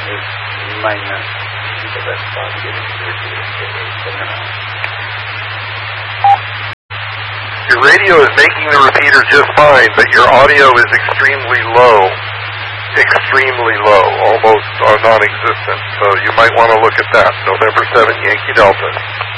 minus the best part getting Your radio is making the repeater just fine, but your audio is extremely low, almost non-existent. So you might want to look at that. November 7 Yankee Delta.